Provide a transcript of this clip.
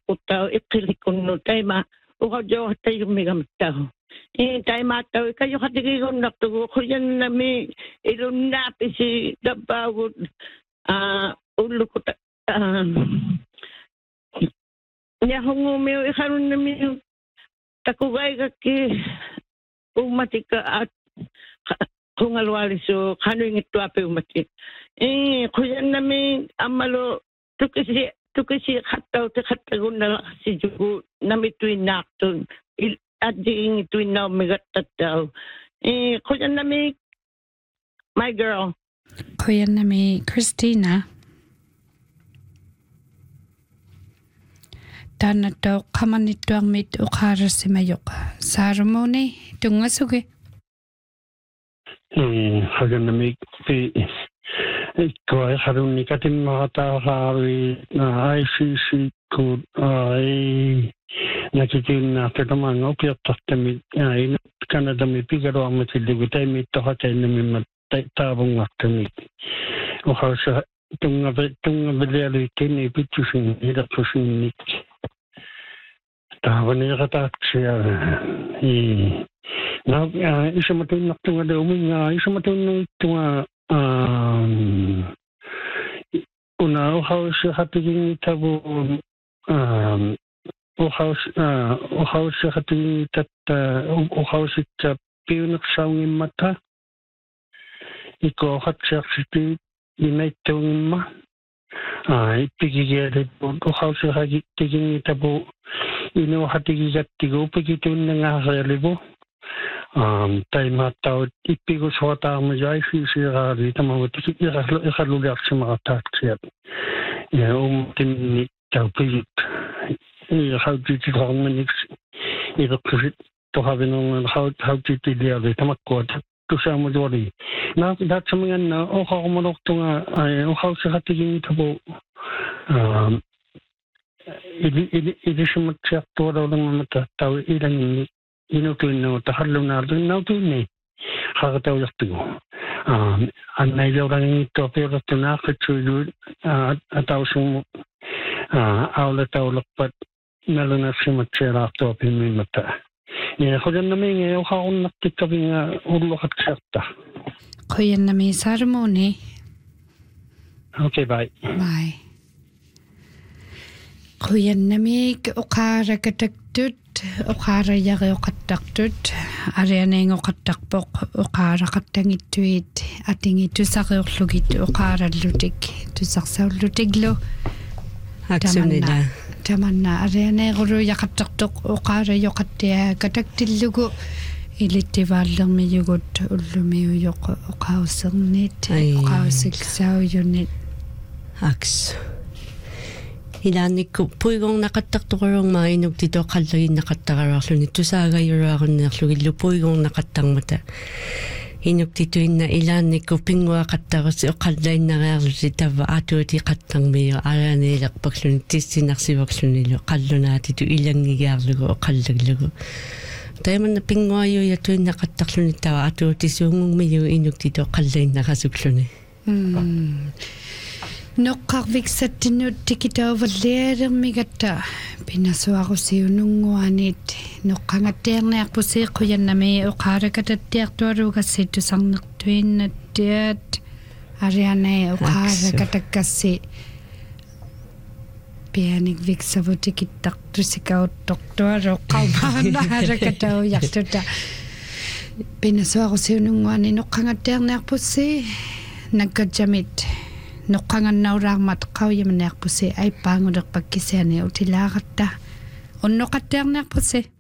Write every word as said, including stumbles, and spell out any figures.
kutau ikilikunu taima uka jo tayo migamtao. Eh taima tao kayo katigikon naktugo kuyan nami ilunnapi si dabawud ah ulo ko ta niya hungumeo ikarun nami takugay kaki umatika at hungalwali so kano yung ito api umati. Eh kuyan nami amalo tukisi tukisi kataw te katagun na si jugo nami tuin nakton at diing tuin na migatataw. Eh kuyan nami my girl. Kuyan nami Christina. Tana daw kamanito ang mit ukara si Mayok. Sarumoni, tungasugi. Hmm, hagan nami pi ko ay harun ni katim makata hari na I C C ko ay nakikin na kataman opiat tatami ay Canada mi pigaro ang matiligoy mi to hatay nami matay tabong matami. O hausa tunga tunga beleri kini pitusin ida tusin nik. Tawa ni kata siya i na isa matun naktunga daw mi nga isa matun tunga um una o hausa hatiging tabo um o hausa o hausa hatiging tat o hausa ta piunak saungin mata iko hat siya siti inay tawin ma ay pigigere po o hausa hatiging tabo ino hatigigat tigo pagitun na nga kalibo um tay mataw ipigo sa ta mo jay si si rari tama ti ikalulak sa mga taxi ya um tin taw pigit i how did you call me next ito kasi to have no how how did you deal with tama ko to sa mo jori na dat sa mga na o ka mo nok tunga ay o how sa hatiging tabo um Ini ini ini semua sektor orang mata tahu ilang ini ino tu ino tahalum na tu ino tu ni hak tahu jak tu. An nai orang ini tu apa tu nak kecuali atau semua awal tahu lepas naluna semua cerah tu apa ini mata. Ya kujan nami ni orang nak kita punya urut hak cerita. Kujan nami sarmoni. Okay, bye. Bye. Kuyan namig ukara katakdut, ukara yagi ukatakdut, arianeng ukatakpok, ukara katangituit, ating ito sa kiuklugit, ukara lutig, ito sa lutiglo. Aksyon nila. Taman na, arianeng uro yakataktok, ukara yukatia kataktilugo, ilitivalang may yugot, ulumiyok, ukausang nit, ukausiksaw yunit. Aksyon. Ilanik ko puigong nakataktokarong mainog dito kalay nakatakaraslo nito sa agayurakan na klugilo puigong nakatang mata inog dito na ilanik ko pingwa katakas o kalay nakaraslo dito ba ato di katang mayo ara nilak pakslo nito sinaksiwakslo nilo kalo na dito ilang niyarlo o kalaglo tayo man na pingwa yo yato nakataklo nito ato di sungong mayo inog dito kalay nakasuklo ni Nokkarvik sa tinut tikita overleer migata. Pinaswa ko si unungwanit. Nokkangater na ako si kuya na may ukara katatir tuwaro kasi to sang naktuin na tiat. Ariana ukara katakasi. Pianig vik sa tikitak to si kao doktor o kaubahan na harakataw yaktuta. Pinaswa ko si unungwanit. Nokkangater na ako si nagkajamit. Nukangan na orang matkau yang menak pusi ay pangudak pagkisene utilakat ta. Ono kater nak pusi.